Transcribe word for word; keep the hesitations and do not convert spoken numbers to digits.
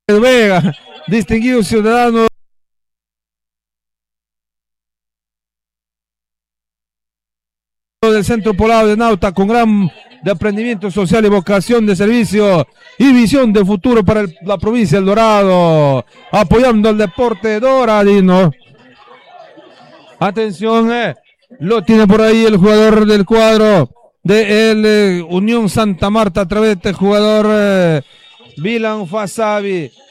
Vega, distinguido ciudadano del Centro Poblado de Nauta, con gran de aprendimiento social y vocación de servicio y visión de futuro para el, la provincia del Dorado, apoyando el deporte doradino. Atención, eh, lo tiene por ahí el jugador del cuadro de el eh, Unión Santa Marta a través de este jugador eh, Vilan Fasabi.